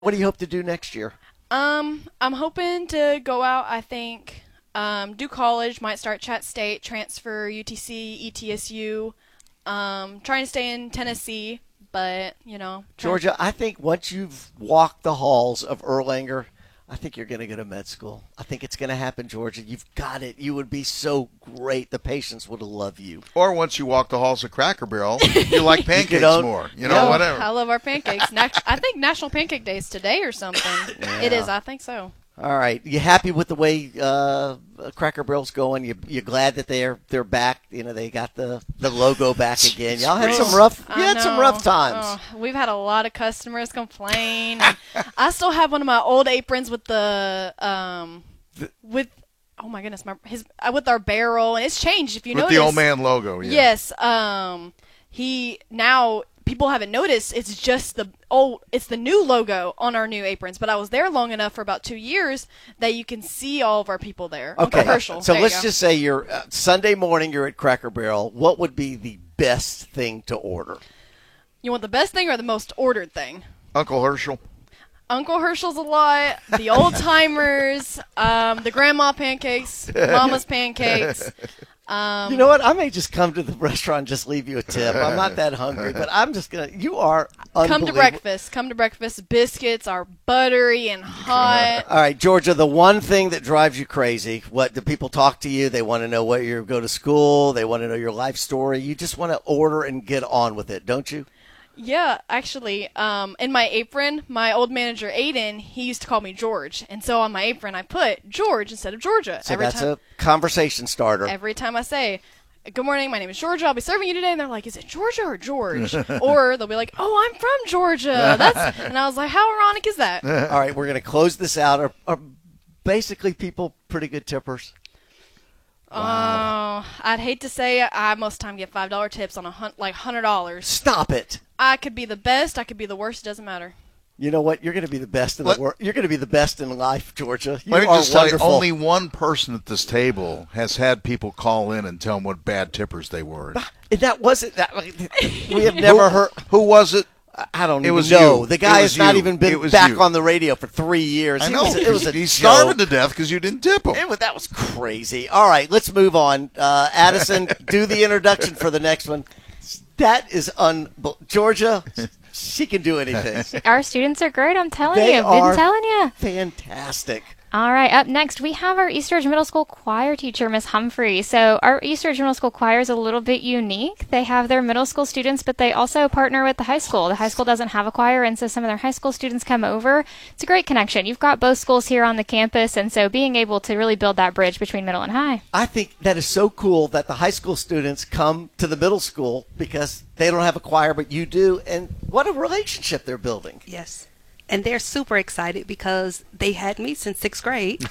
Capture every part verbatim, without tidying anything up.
What do you hope to do next year? Um, I'm hoping to go out, I think, um, do college, might start Chat State, transfer U T C, E T S U, um, trying to stay in Tennessee, but, you know. Georgia, I think once you've walked the halls of Erlanger, I think you're going to go to med school. I think it's going to happen, Georgia. You've got it. You would be so great. The patients would love you. Or once you walk the halls of Cracker Barrel, you like pancakes own- more. You know, Oh, whatever. I love our pancakes. Nat- I think National Pancake Day is today or something. Yeah. It is, I think so. All right. You happy with the way uh, Cracker Barrel's going? You you glad that they're they're back? You know, they got the, the logo back again. Y'all had some rough. You I had some know. rough times. Oh, we've had a lot of customers complain. And I still have one of my old aprons with the um with oh my goodness, my his uh, with our barrel, and it's changed. If you With notice, the old man logo. Yeah. yes. Um, he now people haven't noticed. It's just the old. It's the new logo on our new aprons. But I was there long enough for about two years that you can see all of our people there. Okay. Uncle Herschel. So There you let's go. just say you're uh, Sunday morning. You're at Cracker Barrel. What would be the best thing to order? You want the best thing or the most ordered thing? Uncle Herschel. Uncle Herschel's a lot. The old timers, um, the grandma pancakes, mama's pancakes. Um, You know what? I may just come to the restaurant and just leave you a tip. I'm not that hungry, but I'm just gonna. You are come to unbelievable. breakfast. Come to breakfast. Biscuits are buttery and hot. All right, Georgia. The one thing that drives you crazy. What do people talk to you? They want to know what you go to school. They want to know your life story. You just want to order and get on with it, don't you? Yeah, actually, um, in my apron, my old manager Aiden, he used to call me George, and so on my apron I put George instead of Georgia. So every that's time, a conversation starter. every time I say, "Good morning, my name is Georgia. I'll be serving you today," and they're like, "Is it Georgia or George?" Or they'll be like, "Oh, I'm from Georgia." That's and I was like, "How ironic is that?" All right, we're going to close this out. Are, are basically people pretty good tippers? Oh, I'd hate to say it, I most of the time get five dollar tips on a hun- like hundred dollars. Stop it. I could be the best, I could be the worst. It doesn't matter. You know what? You're going to be the best in Let- the world. You're going to be the best in life, Georgia. You Let me are just tell you, wonderful. only one person at this table has had people call in and tell them what bad tippers they were. And that wasn't that. We have never heard. Who was it? I don't It even was know. you. The It guy was has not you. even been It was back you. on the radio for three years. I It know. was, it was a He's joke. starving to death because you didn't tip him. It was, that was crazy. All right, let's move on. Uh, Addison, do the introduction for the next one. That is unbelievable. Georgia, she can do anything. Our students are great. I'm telling They you. are Been telling you. Fantastic. All right. Up next, we have our East Ridge Middle School choir teacher, Miss Humphrey. So our East Ridge Middle School choir is a little bit unique. They have their middle school students, but they also partner with the high school. The high school doesn't have a choir, and so some of their high school students come over. It's a great connection. You've got both schools here on the campus, and so being able to really build that bridge between middle and high. I think that is so cool that the high school students come to the middle school because they don't have a choir, but you do. And what a relationship they're building. Yes. And they're super excited because they had me since sixth grade.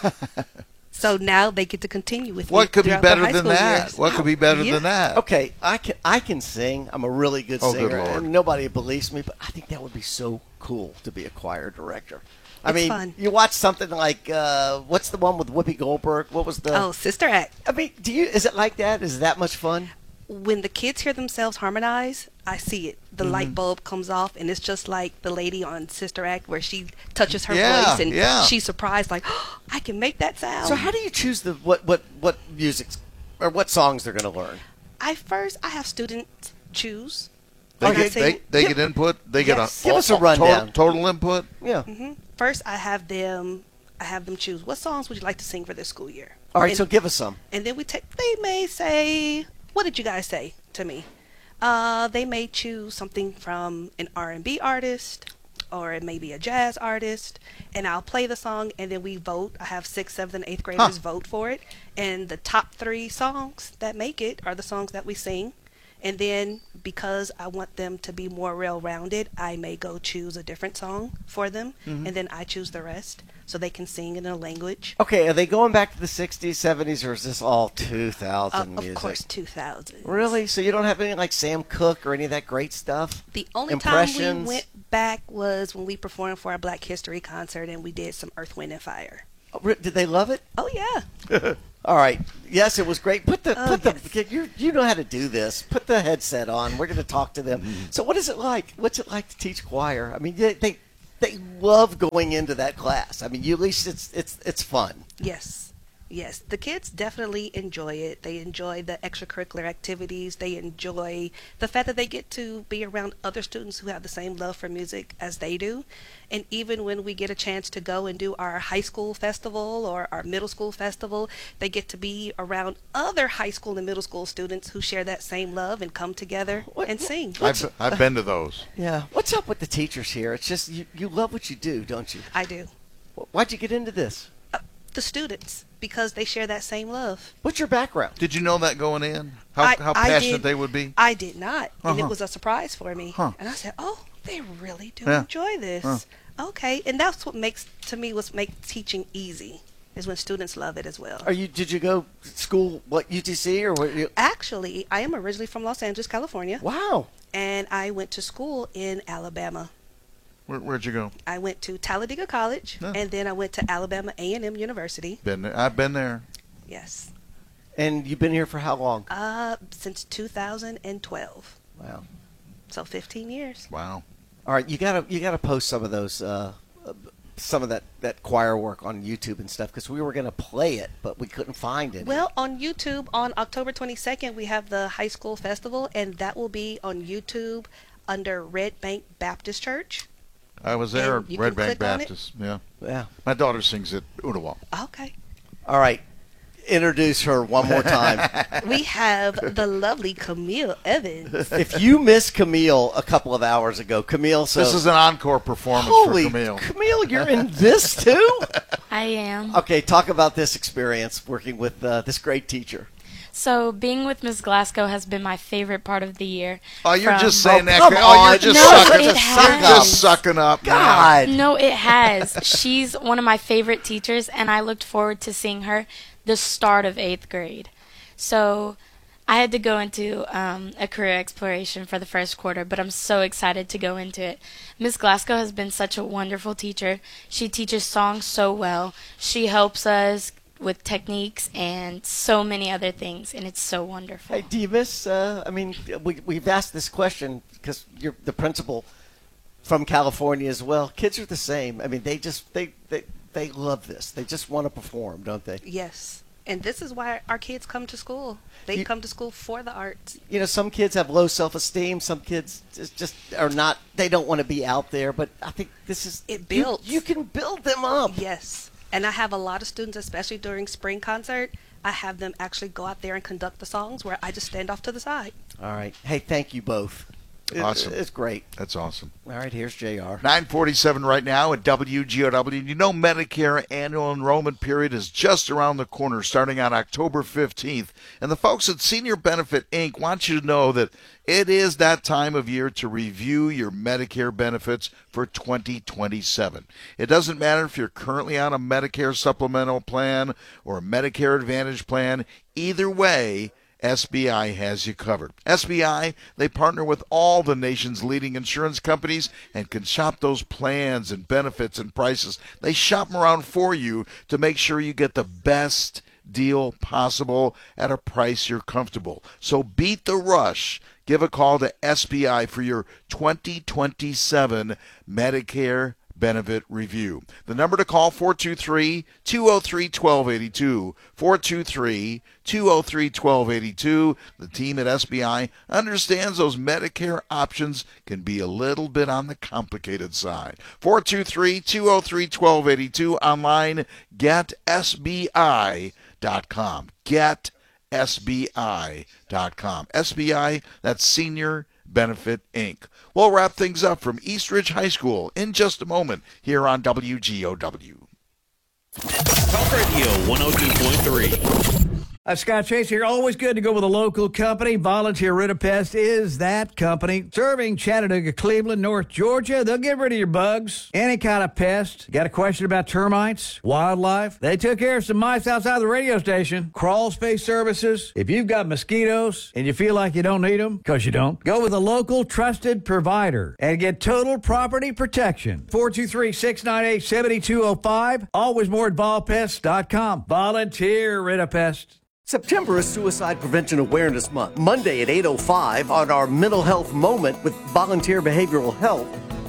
So now they get to continue with me. What could be throughout the better high than school that? years. What could be better Yeah. than that? Okay, I can I can sing. I'm a really good Oh, good singer, Lord. and nobody believes me. But I think that would be so cool to be a choir director. I It's mean, fun. you watch something like uh, what's the one with Whoopi Goldberg? What was the? Oh, Sister Act. I mean, do you? Is it like that? Is it that much fun? When the kids hear themselves harmonize, I see it. The Mm-hmm. light bulb comes off, and it's just like the lady on Sister Act where she touches her Yeah, voice and yeah. she's surprised, like, oh, I can make that sound. So how do you choose the what what what music or what songs they're going to learn? I first, I have students choose. They, when I get, sing. they, they Give- get input. They get Yes. a Give us a total- rundown. Total, input. Yeah. hmm First, I have them. I have them choose what songs would you like to sing for this school year. All right, And- so give us some. And then we take. They may say, "What did you guys say to me?" Uh, they may choose something from an R and B artist, or it may be a jazz artist, and I'll play the song, and then we vote. I have sixth, seventh, and eighth graders Huh. vote for it, and the top three songs that make it are the songs that we sing. And then, because I want them to be more well-rounded, I may go choose a different song for them, Mm-hmm. and then I choose the rest, so they can sing in a language. Okay, are they going back to the sixties, seventies, or is this all two Uh, thousand of music? course, two thousand. Really? So you don't have any like Sam Cooke or any of that great stuff? The only time Impressions? we went back was when we performed for our Black History concert and we did some Earth, Wind, and Fire. Oh, re- Did they love it? Oh, yeah. All right. Yes, it was great. Put the Oh, put the yes. you you know how to do this. Put the headset on. We're going to talk to them. Mm-hmm. So what is it like? What's it like to teach choir? I mean, they, they they love going into that class. I mean, you, at least it's it's it's fun. Yes. Yes, the kids definitely enjoy it. They enjoy the extracurricular activities. They enjoy the fact that they get to be around other students who have the same love for music as they do. And even when we get a chance to go and do our high school festival or our middle school festival, they get to be around other high school and middle school students who share that same love and come together What- and sing. I've, I've been to those. Yeah. What's up with the teachers here? It's just you, you love what you do, don't you? I do. Why'd you get into this? Uh, the students, because they share that same love. What's your background? Did you know that going in? How, I- how I passionate did- they would be? I did not, and it Uh-huh. was a surprise for me. Huh. And I said, "Oh, they really do Yeah. enjoy this." Huh. Okay, and that's what makes to me what makes teaching easy is when students love it as well. Are you? Did you go to school? What U T C or what? You, Actually, I am originally from Los Angeles, California, wow. and I went to school in Alabama. Where, where'd you go? I went to Talladega College, Yeah. and then I went to Alabama A and M University. Been there. I've been there. Yes, And you've been here for how long? uh, since two thousand twelve, Wow. so fifteen years. Wow. All right, you gotta you gotta post some of those, uh, uh, some of that, that choir work on YouTube and stuff because we were gonna play it, but we couldn't find it. Well, on YouTube, on October twenty-second, we have the high school festival, and that will be on YouTube under Red Bank Baptist Church. I was there And at you Red can Bank click on it? Baptist. Yeah. yeah. My daughter sings at Unawa. Okay. All right, introduce her one more time. We have the lovely Camille Evans. If you missed Camille a couple of hours ago, Camille, so This is an encore performance holy for Camille. Camille, you're in this too? I am. Okay, talk about this experience working with uh, this great teacher. So being with Miss Glasgow has been my favorite part of the year. Oh, you're From- just saying Oh, that. come Oh, on. you're just No, sucking. it Just has. You're just sucking up. now. God. No, it has. She's one of my favorite teachers, and I looked forward to seeing her the start of eighth grade. So I had to go into um, a career exploration for the first quarter, but I'm so excited to go into it. Miss Glasgow has been such a wonderful teacher. She teaches songs so well. She helps us with techniques and so many other things, and it's so wonderful. Hey, do you miss? Uh, I mean, we we've asked this question because you're the principal from California as well. Kids are the same. I mean, they just they they they love this. They just want to perform, don't they? Yes. And this is why our kids come to school. They You- come to school for the arts. You know, some kids have low self-esteem. Some kids just, just are not. They don't want to be out there. But I think this is It you- builds. You, can build them up. Yes. And I have a lot of students, especially during spring concert, I have them actually go out there and conduct the songs where I just stand off to the side. All right. Hey, thank you both. It- Awesome. It's great. That's awesome. All right. Here's J R. nine forty-seven right now at W G O W. You know Medicare annual enrollment period is just around the corner starting on October fifteenth. And the folks at Senior Benefit Incorporated want you to know that it is that time of year to review your Medicare benefits for twenty twenty-seven. It doesn't matter if you're currently on a Medicare supplemental plan or a Medicare Advantage plan. Either way, S B I has you covered. S B I, they partner with all the nation's leading insurance companies and can shop those plans and benefits and prices. They shop them around for you to make sure you get the best deal possible at a price you're comfortable. So beat the rush. Give a call to S B I for your twenty twenty-seven Medicare benefit review. The number to call, four two three, two oh three, one two eight two, four two three, two oh three, one two eight two. The team at S B I understands those Medicare options can be a little bit on the complicated side. four two three, two oh three, one two eight two. Online, get S B I dot com. get S B I dot com. S B I, that's Senior Benefit Incorporated. We'll wrap things up from Eastridge High School in just a moment here on W G O W. Talk Radio one oh two point three. Uh, Scott Chase here. Always good to go with a local company. Volunteer Rid-A-Pest is that company. Serving Chattanooga, Cleveland, North Georgia. They'll get rid of your bugs. Any kind of pest. Got a question about termites? Wildlife? They took care of some mice outside the radio station. Crawl space services. If you've got mosquitoes and you feel like you don't need them, because you don't, go with a local trusted provider and get total property protection. four two three, six nine eight, seven two oh five. Always more at vol pest dot com. Volunteer Rid-A-Pest. September is Suicide Prevention Awareness Month. Monday at eight oh five on our Mental Health Moment with Volunteer Behavioral Health,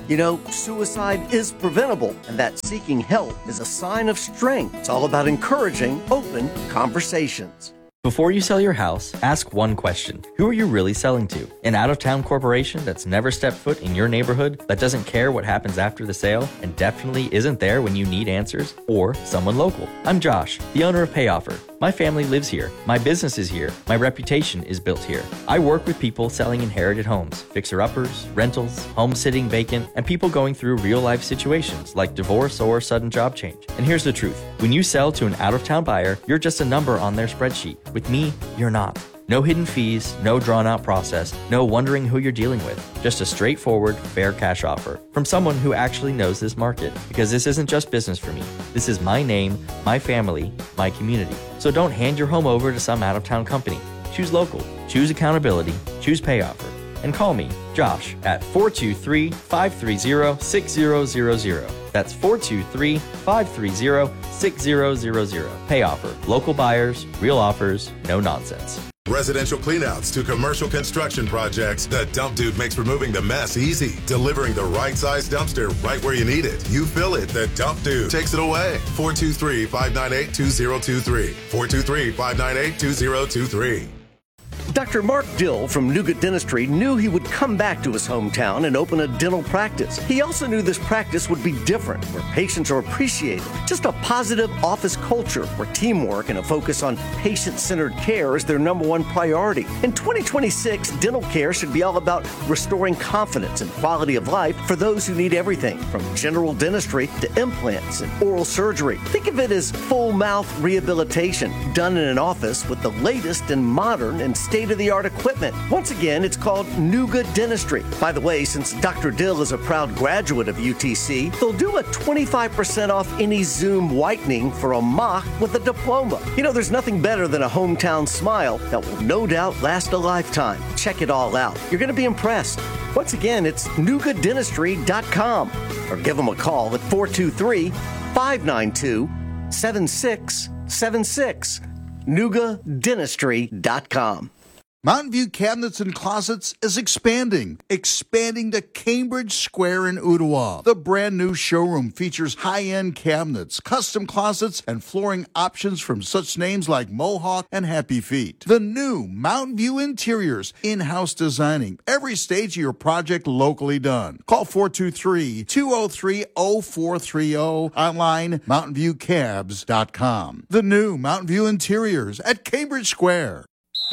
You know, suicide is preventable, and that seeking help is a sign of strength. It's all about encouraging open conversations. Before you sell your house, ask one question. Who are you really selling to? An out-of-town corporation that's never stepped foot in your neighborhood, that doesn't care what happens after the sale, and definitely isn't there when you need answers? Or someone local? I'm Josh, the owner of PayOffer. My family lives here. My business is here. My reputation is built here. I work with people selling inherited homes, fixer-uppers, rentals, home sitting vacant, and people going through real-life situations like divorce or sudden job change. And here's the truth. When you sell to an out-of-town buyer, you're just a number on their spreadsheet. With me, you're not. No hidden fees, no drawn-out process, no wondering who you're dealing with. Just a straightforward, fair cash offer from someone who actually knows this market. Because this isn't just business for me. This is my name, my family, my community. So don't hand your home over to some out-of-town company. Choose local, choose accountability, choose PayOffer. And call me, Josh, at four two three, five three zero, six zero zero zero. That's four two three, five three zero, six zero zero zero. PayOffer. Local buyers, real offers, no nonsense. Residential cleanouts to commercial construction projects, the Dump Dude makes removing the mess easy, delivering the right size dumpster right where you need it. You fill it, the Dump Dude takes it away. four two three, five nine eight, two zero two three. four two three, five nine eight, two zero two three. Doctor Mark Dill from Nougat Dentistry knew he would come back to his hometown and open a dental practice. He also knew this practice would be different, where patients are appreciated. Just a positive office culture where teamwork and a focus on patient-centered care is their number one priority. In twenty twenty-six, dental care should be all about restoring confidence and quality of life for those who need everything from general dentistry to implants and oral surgery. Think of it as full mouth rehabilitation done in an office with the latest and modern and state-of-the-art equipment. Once again, it's called Nougat Dentistry. By the way, since Doctor Dill is a proud graduate of U T C, they'll do a twenty-five percent off any Zoom whitening for a mock with a diploma. You know, there's nothing better than a hometown smile that will no doubt last a lifetime. Check it all out. You're going to be impressed. Once again, it's nougat dentistry dot com or give them a call at four two three, five nine two, seven six seven six. nougat dentistry dot com. Mountain View Cabinets and Closets is expanding, expanding to Cambridge Square in Ottawa. The brand new showroom features high-end cabinets, custom closets, and flooring options from such names like Mohawk and Happy Feet. The new Mountain View Interiors, in-house designing, every stage of your project locally done. Call four two three, two zero three, zero four three zero, online mountain view cabs dot com. The new Mountain View Interiors at Cambridge Square.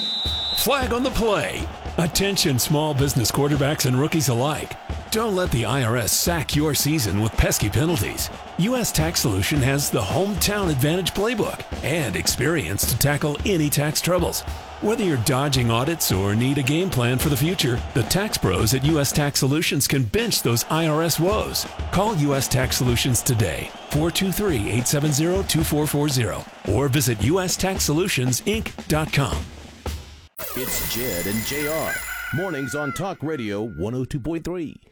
Flag on the play. Attention small business quarterbacks and rookies alike. Don't let the I R S sack your season with pesky penalties. U S Tax Solution has the Hometown Advantage Playbook and experience to tackle any tax troubles. Whether you're dodging audits or need a game plan for the future, the tax pros at U S Tax Solutions can bench those I R S woes. Call U S Tax Solutions today, four two three, eight seven zero, two four four zero, or visit U S tax solutions inc dot com. It's Jed and J R. Mornings on Talk Radio one oh two point three.